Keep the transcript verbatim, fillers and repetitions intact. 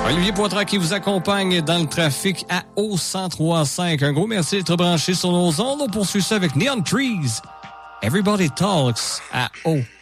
Olivier Poitras qui vous accompagne dans le trafic à O cent trois cinq. Un gros merci d'être branché sur nos ondes. On poursuit ça avec Neon Trees. Everybody Talks à O